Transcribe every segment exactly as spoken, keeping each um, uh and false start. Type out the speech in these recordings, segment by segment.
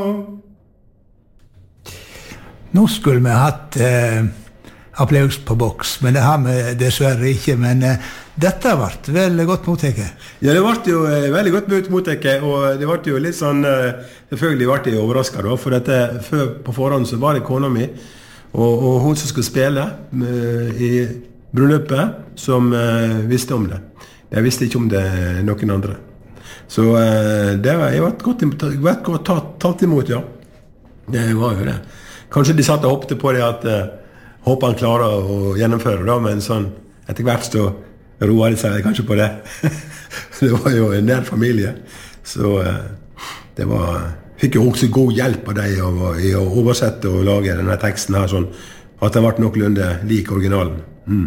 Nå skulle vi hatt eh, applaus på boks, men det har vi dessverre ikke, men eh, dette ble veldig godt mottaket. Ja, det ble jo eh, veldig godt mottaket, og det ble jo litt sånn, eh, selvfølgelig ble jeg overrasket da, for dette, før på forhånd så var det kona mi, og, og hun som skulle spille eh, i bryllupet, som eh, visste om det. Jeg visste ikke om det noen andre. Så eh, det var, jeg ble godt, godt, godt tatt, tatt imot, ja. Det var jo det. Kanskje de satt og hoppte på det at uh, håper han klarer å gjennomføre da, men sånn, etter hvert så roer de seg kanskje på det. Det var jo en nær familie, så uh, det var, fikk jo også god hjelp av deg og, i å oversette og lage denne teksten her, sånn at den ble noenlunde lik originalen. Mm.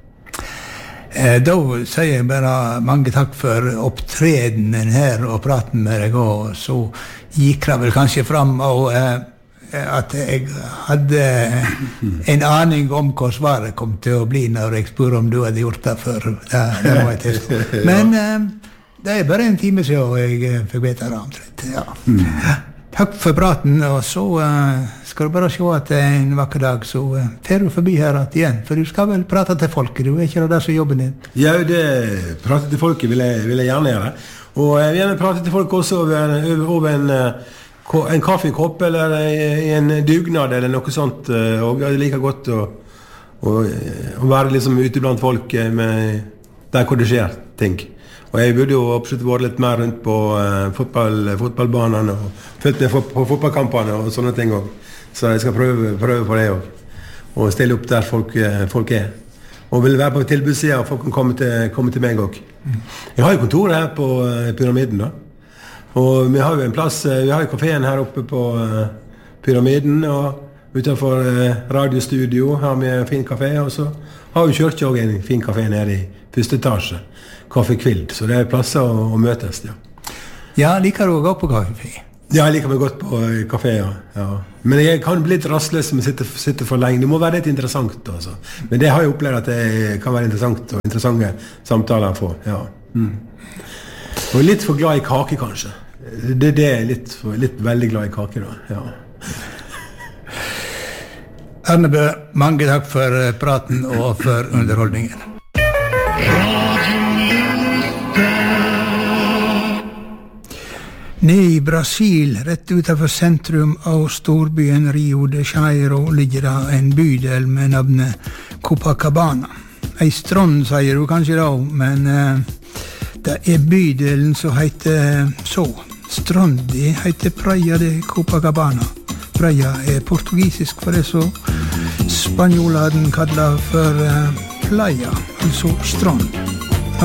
Eh, da sier jeg bare mange takk for opptredenen her og praten med deg, og så gikk det vel kanskje fram og eh, at jeg hadde en aning om hva svaret kom til å bli når jeg spør om du hadde gjort det før. Det, det var jeg til. Men eh, det er bare en time siden jeg fikk vite det omtrent. Ja. Takk for praten, og så uh, skal du bare se at det er en vakker dag, så uh, fer du forbi her igjen, for du skal vel prate til folket, du er ikke det som jobben din? Ja, det prate til folket vil jeg, vil jeg gjerne gjøre, og jeg vil gjerne prate til folk også over, over en, en kaffekopp, eller en dugnad, eller noe sånt, og jeg liker godt å, å, å være liksom ute blant folk med, der hvor det skjer ting. Og jeg burde jo absolutt vært litt mer rundt på uh, fotball, fotballbanene og følt med på, på fotballkampene og sånne ting også. Så jeg skal prøve, prøve på det også. Og stille opp der folk, folk er. Og vil være på tilbudssiden, og folk kan komme til, komme til meg også. Jeg har jo kontoret her på uh, Pyramiden da. Og vi har jo en plass, uh, vi har jo kaféen her oppe på uh, Pyramiden, og utenfor uh, radiostudio har vi en fin kafé, og så har vi kjørt også en fin kafé nede i første etasje. Kaffe Kvild, så det er plasser å, å møtes, ja. Ja, liker du å gå på kaffe? Ja, jeg liker meg godt på kafé, ja. ja. Men jeg kan bli litt rastløs om jeg sitter, sitter for lenge. Det må være litt interessant, altså. Men det har jeg opplevd at det kan være interessant, og interessante samtaler å få, ja. Mm. Og litt for glad i kake, kanskje. Det, det er litt, for, litt veldig glad i kake, da, ja. Arnebø, mange takk for praten og for underholdningen. Nede i Brasil, rett utenfor sentrum av storbyen Rio de Janeiro, ligger det en bydel med navnet Copacabana. Ei strand, sier du kanskje da, men uh, det er bydelen som heter så. Strandi heter Praia de Copacabana. Praia er portugisisk for det, så spanjolene kaller for uh, playa, altså strand.